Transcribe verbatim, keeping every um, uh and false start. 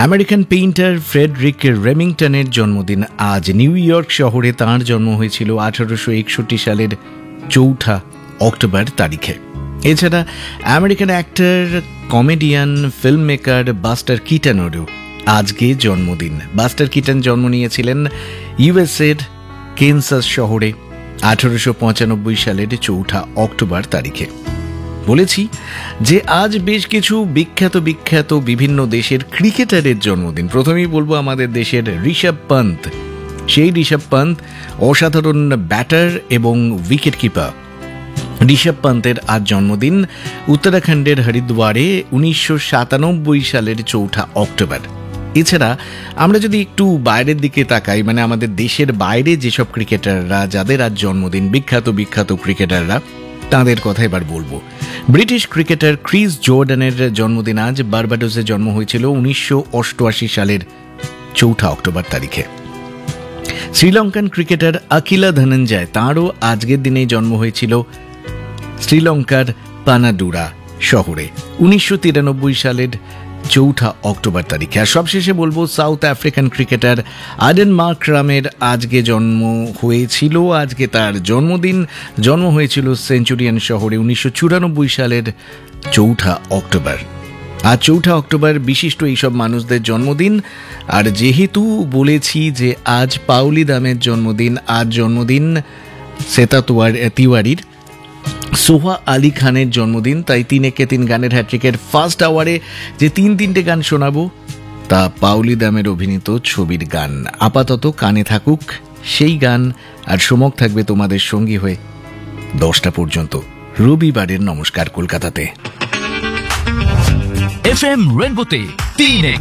American painter Friedrich রেমিংটনের জন্মদিন আজ। New York শহরে তাঁর জন্ম হয়েছিল আঠারোশো একষট্টি সালের চৌঠা অক্টোবর তারিখে। এছাড়া American actor, comedian, film maker buster কিটনেরও আজকে জন্মদিন। বাস্টার কিটন জন্ম নিয়েছিলেন ইউএসএর কেনসাস শহরে আঠারোশো পঁচানব্বই সালের চৌঠা অক্টোবর তারিখে। বলেছি যে আজ বেশ কিছু বিখ্যাত বিখ্যাত বিভিন্ন দেশের ক্রিকেটারের জন্মদিন। প্রথমেই বলবো আমাদের দেশের ঋষভ পন্ত। সেই ঋষভ পন্ত অসাধারণ ব্যাটার এবং উইকেট কিপার। ঋষভ পন্তের আজ জন্মদিন উত্তরাখণ্ডের হরিদ্বারে উনিশশো সাতানব্বই সালের চৌঠা অক্টোবর। এছাড়া আমরা যদি একটু বাইরের দিকে তাকাই, মানে আমাদের দেশের বাইরে যেসব ক্রিকেটাররা যাদের আজ জন্মদিন, বিখ্যাত বিখ্যাত ক্রিকেটাররা, তাঁদের কথা এবার বলবো। ব্রিটিশ ক্রিকেটার ক্রিস জর্ডানের জন্মদিন আজ। বার্বাডোসে জন্ম হয়েছিল উনিশশো অষ্টআশি সালের চৌঠা অক্টোবর তারিখে। শ্রীলঙ্কান ক্রিকেটার আকিলা ধনঞ্জয়, তাঁরও আজকের দিনেই জন্ম হয়েছিল শ্রীলঙ্কার পানাডুরা শহরে উনিশশো তিরানব্বই সালের চৌঠা অক্টোবর তারিখে। আর সবশেষে বলবো সাউথ আফ্রিকান ক্রিকেটার আডেন মার্করামের আজকে জন্ম হয়েছিল, আজকে তার জন্মদিন। জন্ম হয়েছিল সেঞ্চুরিয়ান শহরে উনিশশো চুরানব্বই সালের চৌঠা অক্টোবর। আর চৌঠা অক্টোবর বিশিষ্ট এইসব মানুষদের জন্মদিন। আর যেহেতু বলেছি যে আজ পাউলি দামের জন্মদিন, আজ জন্মদিন শ্বেতা তিওয়ারির, সোহা আলী খানের জন্মদিন, তাই তিন একে তিন গানের হ্যাট্রিকের ফার্স্ট আওয়ারে যে তিন তিনটে গান শোনাবো তা পাউলি দামের অভিনীত ছবির গান। আপাতত কানে থাকুক সেই গান, আর সমক থাকবে তোমাদের সঙ্গী হয়ে দশটা পর্যন্ত রবিবারের নমস্কার কলকাতাতে। এফ এম রেনবোতে তিন এক